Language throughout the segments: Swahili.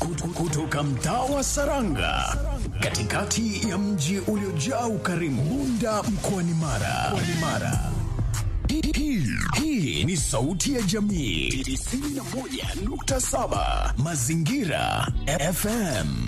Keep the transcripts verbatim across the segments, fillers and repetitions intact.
Kutoka mtaa wa Saranga, katikati ya mji uliojaa ukarimu, Bunda mkoani Mara. Mara. Hii, hii ni sauti ya jamii tisini na moja nukta saba Mazingira F M.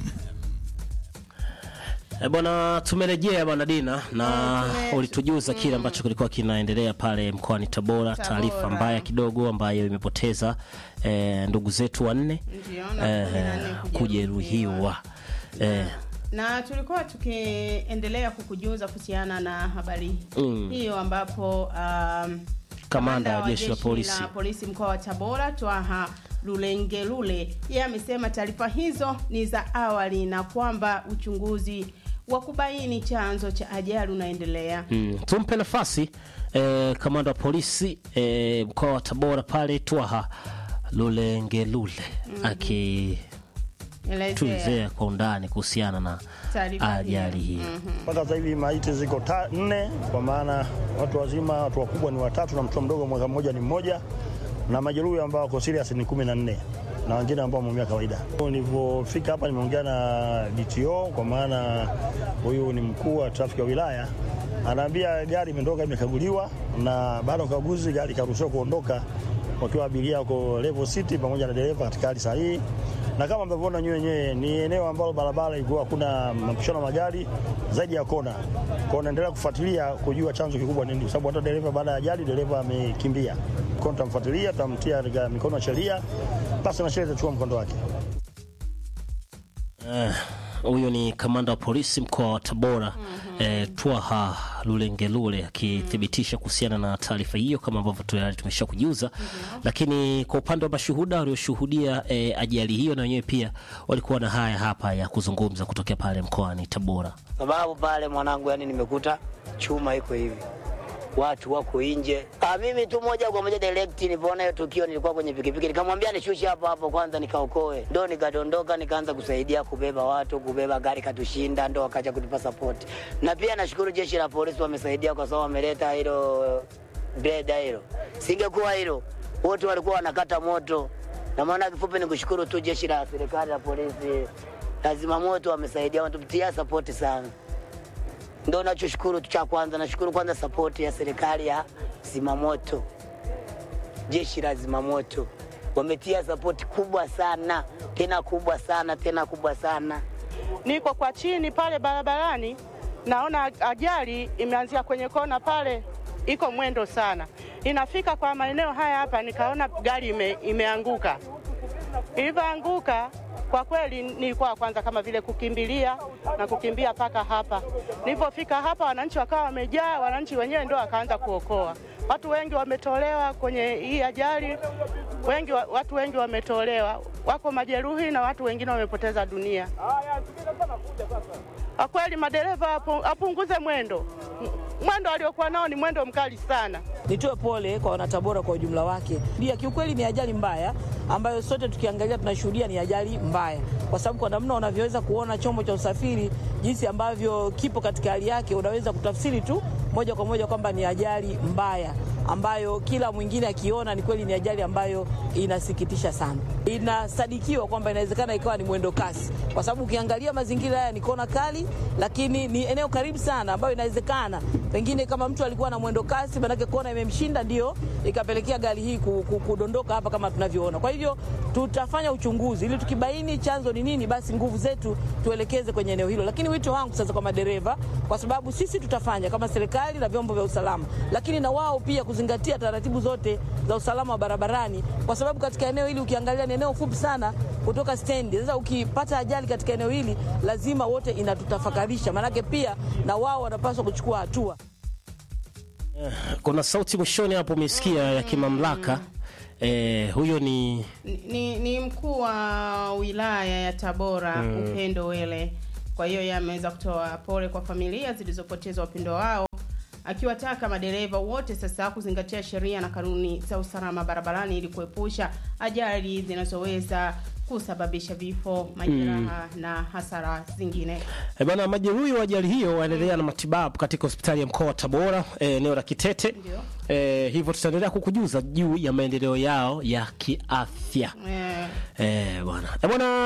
E bwana, tumerejea bwana Dina na ulitujuza kile ambacho kilikuwa kinaendelea pale mkoani Tabora, taarifa mbaya kidogo ambayo imepoteza e, ndugu zetu wanne e, kujeruhiwa. E, na tulikuwa tukiendelea kukujuza kuhusiana na habari mm. hiyo ambapo um, kamanda wa jeshi la polisi la polisi mkoa wa Tabora Twaha Lulengelule yeye amesema taarifa hizo ni za awali na kwamba uchunguzi wa kubaini chanzo cha ajali unaendelea. Mm. Tumpe nafasi eh, kamanda wa polisi eh, mkoa wa Tabora pale Twaha Lulengelule mm-hmm. aki tuelezea kwa undani kuhusiana na ajali hii. Mpaka mm-hmm. sasa hivi maiti ziko nne, kwa maana watu wazima, watu wakubwa ni watatu na mtoto mdogo mwaka mmoja ni mmoja, na majeruhi ambao wako serious ni kumi na nne na wengine ambao wameumia kawaida. Nilipofika hapa nimeongea na D T O, kwa maana huyu ni mkuu wa trafiki wa wilaya, anaambia gari imendoka imekaguliwa na baada ya ukaguzi gari karuhusiwa kuondoka wakiwa abiria wako level city pamoja na dereva katika hali sahihi. Na kama mnavyoona nyinyi wenyewe ni eneo ambalo barabara ilikuwa hakuna mapishano magari zaidi ya kona. Kwa naendelea kufuatilia kujua chanzo kikubwa nini, kwa sababu hata dereva baada ya ajali dereva amekimbia. Kwa tutamfuatilia, tutamtia katika mikono ya sheria, basi na sheria itachukua mkondo wake. Eh, huyo ni kamanda wa polisi mkoa wa Tabora mm-hmm. eh, Twaha Lulengelule akithibitisha kuhusiana na taarifa hiyo kama ambavyo tayari tumeshakujuza. Mm-hmm. Lakini kwa upande wa mashuhuda walioshuhudia eh, ajali hiyo na wenyewe pia walikuwa na haya hapa ya kuzungumza kutokea pale mkoani Tabora. Sababu pale mwanangu, yani nimekuta chuma iko hivi, watu wako nje. Ah, mimi tu moja kwa moja direct nilipoona hiyo tukio, nilikuwa kwenye pikipiki nikamwambia nishushe hapo hapo kwanza nikaokoe, ndo nikadondoka nikaanza kusaidia kubeba watu, kubeba gari katushinda, ndo wakaja kutupa support. Na pia nashukuru jeshi la polisi wamesaidia kwa sababu wameleta hilo beda hilo, singekuwa hilo wote walikuwa wanakata moto. Na maana kifupi nikushukuru tu jeshi la serikali la polisi, lazima moto wamesaidia, wanatupatia support sana. Ndio nachoshukuru cha kwanza, nashukuru kwanza support ya serikali ya zimamoto. Jeshi la zimamoto wametia support kubwa sana, tena kubwa sana, tena kubwa sana. Niko kwa chini pale barabarani, naona ajali imeanzia kwenye kona pale, iko mwendo sana. Inafika kwa maeneo haya hapa nikaona gari ime, imeanguka. Ilipoanguka kwa kweli nilikuwa kwanza kama vile kukimbilia na kukimbia paka hapa. Nilipofika hapa wananchi wakawa wamejaa, wananchi wenyewe ndio wakaanza kuokoa. Watu wengi wametolewa kwenye hii ajali, wengi watu wengi wametolewa, wako majeruhi na watu wengine wamepoteza dunia. Kwa kweli madereva apunguze mwendo. Mwendo aliokuwa nao ni mwendo mkali sana. Nitoe pole kwa wanatabora kwa ujumla wake. Ndio kiukweli ni ajali mbaya ambayo sote tukiangalia tunashuhudia ni ajali mbaya, kwa sababu kwa namna unavyoweza kuona chombo cha usafiri jinsi ambavyo kipo katika hali yake, unaweza kutafsiri tu moja kwa moja kwamba ni ajali mbaya ambayo kila mwingine akiona ni kweli ni ajali ambayo inasikitisha sana. Inasadikiwa kwamba inawezekana ikawa ni mwendo kasi, kwa sababu ukiangalia mazingira haya ni kona kali, lakini ni eneo karibu sana ambayo inawezekana pengine kama mtu alikuwa na mwendo kasi, manake kona imemshinda ndio ikapelekea gari hii kudondoka hapa kama tunavyoona. Kwa hivyo tutafanya uchunguzi ili tukibaini chanzo ni nini, basi nguvu zetu tuelekeze kwenye eneo hilo. Lakini wito wangu sasa kwa madereva, kwa sababu sisi tutafanya kama serikali na vyombo vya usalama, lakini na wao pia kuzingatia taratibu zote za usalama wa barabarani, kwa sababu katika eneo hili ukiangalia ni eneo fupi sana kutoka stendi. Sasa ukipata ajali katika eneo hili lazima wote inatutafakarisha, manake pia na wao wanapaswa kuchukua hatua. Kuna sauti mwishoni hapo umesikia ya kimamlaka. Eh, huyo ni ni, ni mkuu wa wilaya ya Tabora mm. Upendo Wele. Kwa hiyo yeye ameweza kutoa pole kwa familia zilizopoteza wapendo wao, akiwataka madereva wote sasa kuzingatia sheria na kanuni za usalama barabarani ili kuepusha ajali zinazoweza kusababisha vifo, majeraha mm. na hasara zingine. E bana, majeruhi wa ajali hiyo waendelea mm. na matibabu katika hospitali ya mkoa wa Tabora eneo la Kitete. Eh, hivyo tutaendelea kukujuza juu ya maendeleo yao ya kiafya. Yeah. Eh bwana. E bwana,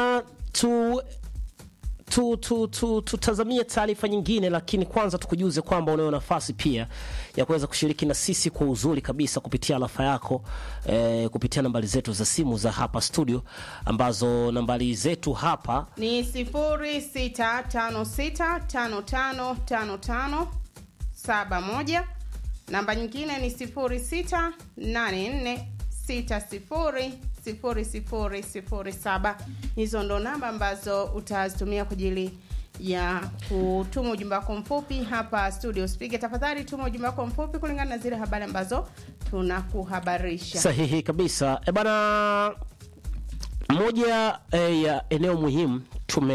tu tu tu tu tutazamie taarifa nyingine, lakini kwanza tukujuze kwamba unayo nafasi pia ya kuweza kushiriki na sisi kwa uzuri kabisa kupitia alafa yako eh, kupitia nambari zetu za simu za hapa studio, ambazo nambari zetu hapa ni sifuri sita tano sita tano tano tano tano saba moja. Namba nyingine ni sifuri sita nane nne sita sifuri sifuri sifuri sifuri saba. Hizo ndo namba ambazo utazitumia kwa ajili ya kutuma ujumbe wako mfupi hapa studio. Usipige tafadhali, tuma ujumbe wako mfupi kulingana na zile habari ambazo tunakuhabarisha. Sahihi kabisa. E bana, moja e, ya eneo muhimu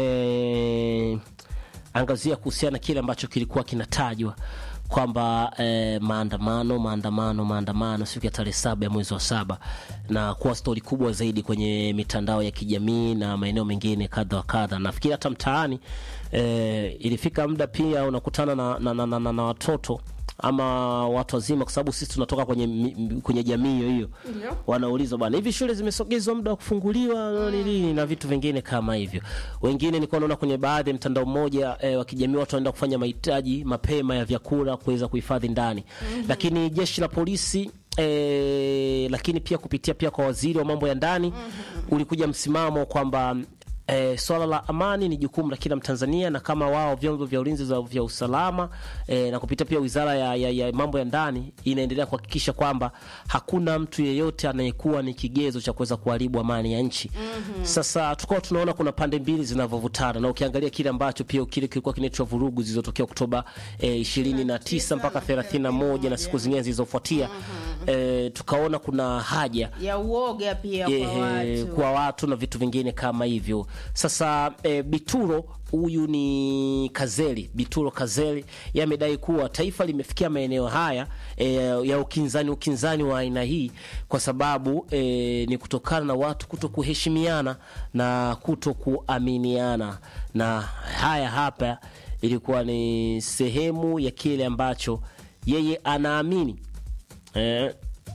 tumeangazia kuhusiana kile ambacho kilikuwa kinatajwa kwamba eh, maandamano maandamano maandamano siku ya tarehe saba ya mwezi wa saba, na kuwa story kubwa zaidi kwenye mitandao ya kijamii na maeneo mengine kadha wa kadha. Nafikiri hata mtaani eh, ilifika muda pia unakutana na na, na, na, na, na watoto ama watu wazima, kwa sababu sisi tunatoka kwenye kwenye jamii hiyo hiyo, wanaulizwa bwana, hivi shule zimesogezwa muda wa kufunguliwa mm. nini na vitu vingine kama hivyo. Wengine nilikuwa naona kwenye baadhi ya mtandao mmoja e, wa kijamii watu wanaenda kufanya mahitaji mapema ya vyakula kuweza kuhifadhi ndani mm-hmm. Lakini jeshi la polisi e, lakini pia kupitia pia kwa waziri wa mambo ya ndani mm-hmm. ulikuja msimamo kwamba E, swala la amani ni jukumu la kila Mtanzania, na kama wao vyombo vya ulinzi za vya usalama e, na kupitia pia wizara ya, ya, ya mambo ya ndani inaendelea kuhakikisha kwamba hakuna mtu yeyote anayekuwa ni kigezo cha kuweza kuharibu amani ya nchi. Mm-hmm. Sasa tukao tunaona kuna pande mbili zinavovutana, na ukiangalia kile ambacho pia kile kilikuwa kinaitwa vurugu zilizotokea Oktoba e, ishirini na tisa mpaka thelathini na moja na siku zingine zilizofuatia. Mm-hmm. E, tukaona kuna haja ya uoga pia e, kwa watu. kwa watu na vitu vingine kama hivyo. Sasa e, Bituro, huyu ni Kazeli, Bituro Kazeli, yamedai kuwa taifa limefikia maeneo haya e, ya ukinzani ukinzani wa aina hii kwa sababu e, ni kutokana na watu kuto kuheshimiana na kuto kuaminiana, na haya hapa ilikuwa ni sehemu ya kile ambacho yeye anaamini e,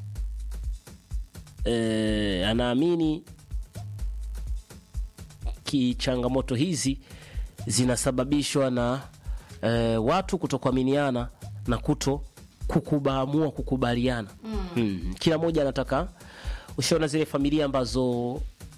e, anaamini changamoto hizi zinasababishwa na e, watu kutokuaminiana na kuto kukubaamua kukubaliana. Mm. Hmm. Kila mmoja anataka, ushaona zile familia ambazo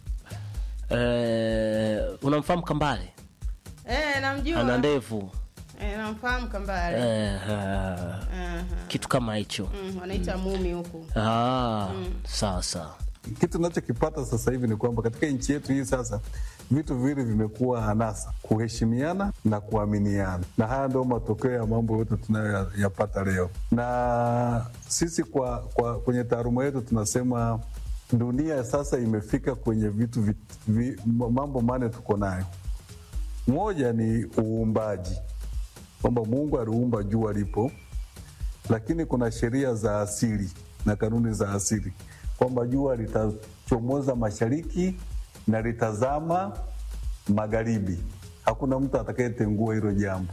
e, unamfahamu Kambale? Eh, namjua. Ana ndevu. Eh, namfahamu Kambale. Eh, uh, kitu kama hicho. Mm, wanaita mm. mumi huko. Ah, mm. sawa sawa. Kitu tunachokipata sasa hivi ni kwamba katika nchi yetu hii sasa vitu viwili vimekuwa hanasa: kuheshimiana na kuaminiana, na haya ndio matokeo ya mambo yote tunayoyapata leo. Na sisi kwa, kwa kwenye taaluma yetu tunasema dunia sasa imefika kwenye vitu vi, vi, mambo mane tuko nayo. Moja ni uumbaji, kwamba Mungu aliumba jua lipo, lakini kuna sheria za asili na kanuni za asili kwamba jua litachomoza mashariki na litazama magharibi. Hakuna mtu atakayetengua hilo jambo.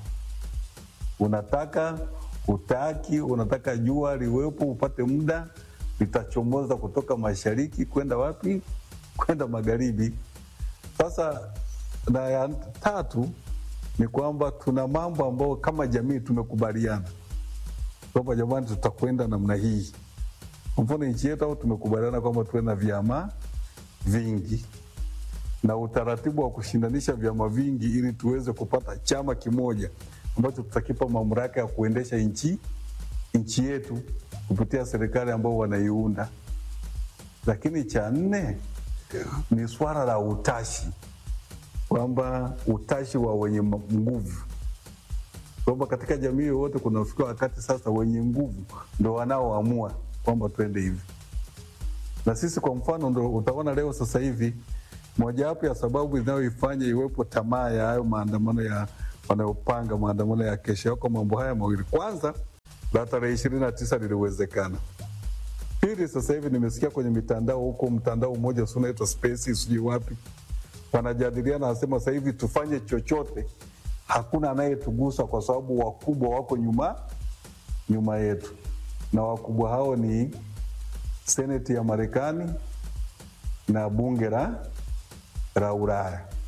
Unataka utaki, unataka jua liwepo upate muda, litachomoza kutoka mashariki kwenda wapi? Kwenda magharibi. Sasa na ya tatu ni kwamba tuna mambo ambayo kama jamii tumekubaliana kwamba jamani, tutakwenda namna hii. Kwa mfano nchi yetu au tumekubaliana kwamba tuwe na vyama vingi na utaratibu wa kushindanisha vyama vingi ili tuweze kupata chama kimoja ambacho tutakipa mamlaka ya kuendesha nchi nchi yetu kupitia serikali ambao wanaiunda. Lakini cha nne ni swala la utashi, kwamba utashi wa wenye nguvu, kwamba katika jamii yote kunafikia wakati sasa wenye nguvu ndio wanaoamua kwamba twende hivi. Na sisi kwa mfano ndio utaona leo sasa hivi mojawapo ya sababu inayoifanya iwepo tamaa ya hayo maandamano ya wanayopanga maandamano ya kesho yako mambo haya mawili. Kwanza, la tarehe ishirini na tisa liliwezekana. Pili, sasa hivi nimesikia kwenye mitandao huko, mtandao mmoja sio unaitwa Space sijui wapi, wanajadiliana nasema sasa hivi tufanye chochote, hakuna anayetugusa kwa sababu wakubwa wako nyuma nyuma yetu. Na wakubwa hao ni Seneti ya Marekani na bunge la la Ulaya.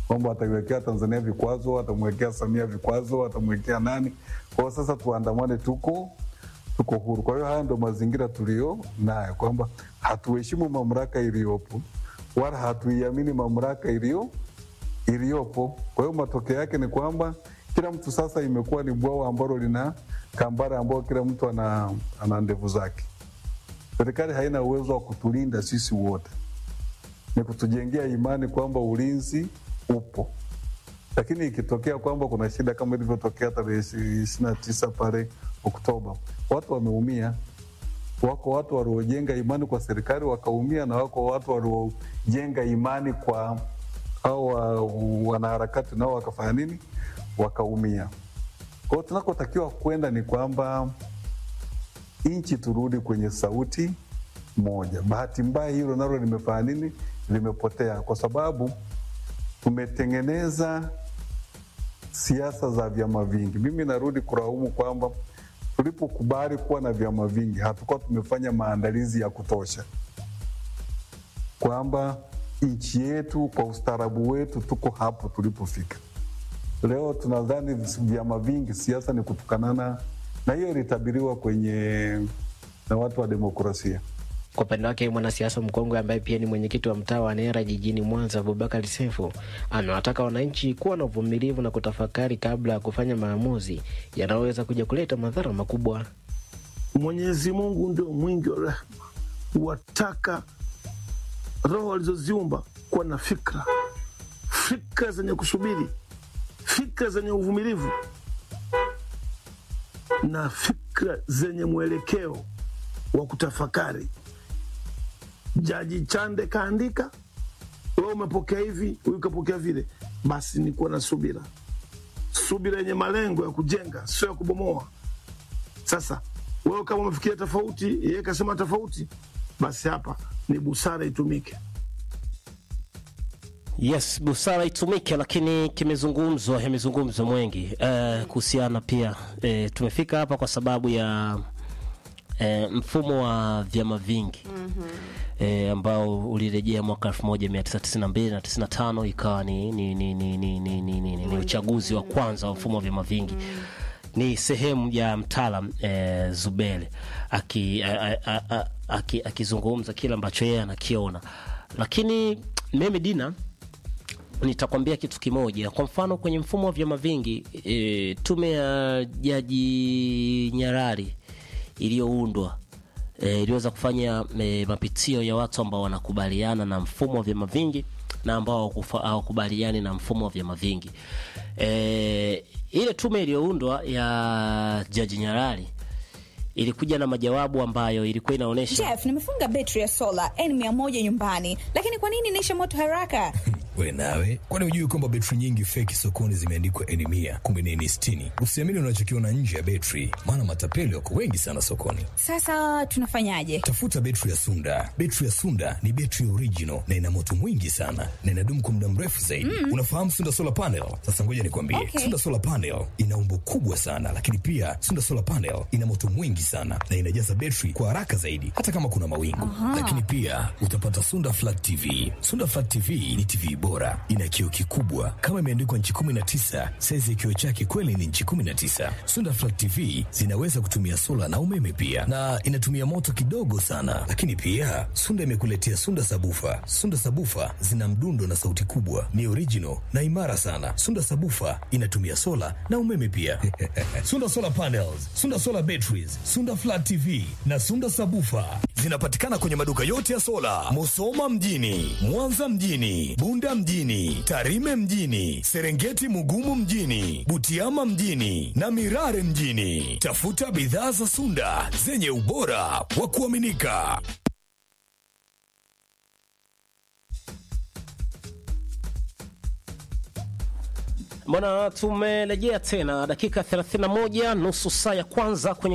kwamba ataiwekea Tanzania vikwazo, atamwekea Samia vikwazo, atamwekea nani. Kwa hiyo sasa tuandamane, tuko tuko huru. Kwa hiyo haya ndio mazingira tulio nayo, kwamba hatuheshimu mamlaka iliyopo wala hatuiamini mamlaka iliyo iliyopo. Kwa hiyo matokeo yake ni kwamba kila mtu sasa imekuwa ni bwawa ambalo lina kambara ambao kila mtu ana, ana ndevu zake. Serikali haina uwezo wa kutulinda sisi wote, ni kutujengea imani kwamba ulinzi upo, lakini ikitokea kwamba kuna shida kama ilivyotokea tarehe ishirini na tisa pale Oktoba, watu wameumia. Wako watu waliojenga imani kwa serikali wakaumia, na wako watu waliojenga imani kwa hao wanaharakati nao wakafanya nini? Wakaumia. Kwa hiyo tunakotakiwa kwenda ni kwamba nchi turudi kwenye sauti moja. Bahati mbaya hilo nalo limefanya nini? Limepotea, kwa sababu tumetengeneza siasa za vyama vingi. Mimi narudi kulaumu kwamba tulipokubali kuwa na vyama vingi hatukuwa tumefanya maandalizi ya kutosha, kwamba nchi yetu kwa ustaarabu wetu tuko hapo tulipofika. Leo tunadhani vyama vingi siasa ni kutukanana, na hiyo ilitabiriwa kwenye na watu wa demokrasia. Kwa upande wake mwanasiasa mkongwe ambaye pia ni mwenyekiti wa mtaa wa Nera jijini Mwanza, Abubakar Sefu, amewataka wananchi kuwa na uvumilivu na kutafakari kabla ya kufanya maamuzi yanayoweza kuja kuleta madhara makubwa. Mwenyezi Mungu ndio mwingi wa rehema, wataka roho alizoziumba kuwa na fikra, fikra zenye kusubiri, fikra zenye uvumilivu na fikra zenye mwelekeo wa kutafakari. Jaji Chande kaandika, wewe umepokea hivi, wewe ukapokea vile, basi ni kuwa na subira. Subira yenye malengo ya kujenga, sio ya kubomoa. Sasa wewe kama umefikiria tofauti, yeye kasema tofauti, basi hapa ni busara itumike. Yes, busara itumike, lakini kimezungumzwa, yamezungumzwa mwengi uh, kuhusiana pia uh, tumefika hapa kwa sababu ya uh, mfumo wa vyama vingi mm-hmm. uh, ambao ulirejea mwaka elfu moja mia tisa tisini na mbili na tisini na tano ikawa ni ni ni ni ni ni, ni, ni, ni uchaguzi wa kwanza wa mfumo wa vyama vingi. Mm. Ni sehemu ya mtaalam eh, Zubele aki akizungumza kile ambacho yeye anakiona, lakini mimi Dina nitakwambia kitu kimoja. Kwa mfano kwenye mfumo wa vyama vingi e, tume ya Jaji Nyarari iliyoundwa e, iliweza kufanya e, mapitio ya watu ambao wanakubaliana na mfumo wa vyama vingi na ambao hawakubaliani na mfumo wa vyama vingi. E, ile tume iliyoundwa ya Jaji Nyarari ilikuja na majawabu ambayo ilikuwa inaonesha, Jeff, nimefunga betri ya sola N mia moja nyumbani, lakini kwa nini inaisha moto haraka? We nawe, kwani hujui kwamba betri nyingi feki sokoni zimeandikwa N mia, kumbe ni N sitini? Usiamini unachokiona nje ya betri, maana matapeli wako wengi sana sokoni. Sasa tunafanyaje? Tafuta betri ya Sunda. Betri ya Sunda ni betri original na ina moto mwingi sana na inadumu kwa muda mrefu zaidi. Mm. Unafahamu Sunda Solar Panel? Sasa ngoja nikwambie. Okay. Sunda Solar Panel ina umbo kubwa sana, lakini pia Sunda Solar Panel ina moto mwingi sana na inajaza betri kwa haraka zaidi hata kama kuna mawingu. Aha. Lakini pia utapata Sunda Flat T V. Sunda Flat T V ni T V bora, ina kioo kikubwa kama imeandikwa nchi kumi na tisa. Size ya kioo chake kweli ni nchi kumi na tisa. Sunda Flat T V zinaweza kutumia sola na umeme pia, na inatumia moto kidogo sana. Lakini pia Sunda imekuletea Sunda Sabufa. Sunda Sabufa zina mdundo na sauti kubwa, ni original na imara sana. Sunda Sabufa inatumia sola na umeme pia. Sunda Solar Panels, Sunda Solar Batteries, Sunda Flat T V na Sunda Sabufa zinapatikana kwenye maduka yote ya sola, Musoma mjini, Mwanza mjini, Bunda mjini, Tarime mjini, Serengeti Mugumu mjini, Butiama mjini na Mirare mjini. Tafuta bidhaa za Sunda zenye ubora wa kuaminika. Mbona tumerejea tena dakika thelathini na moja nusu saa ya kwanza kwenye